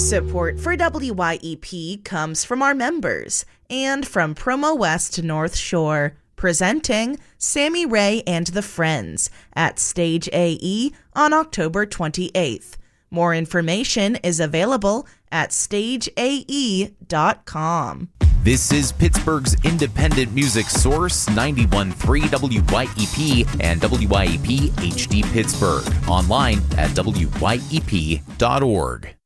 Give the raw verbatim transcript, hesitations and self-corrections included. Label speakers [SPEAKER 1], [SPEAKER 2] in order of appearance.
[SPEAKER 1] Support for W Y E P comes from our members and from Promo West North Shore, presenting Sammy Ray and the Friends at Stage A E on October twenty-eighth. More information is available at stage a e dot com.
[SPEAKER 2] This is Pittsburgh's independent music source, ninety-one point three W Y E P and W Y E P H D Pittsburgh. Online at W Y E P dot org.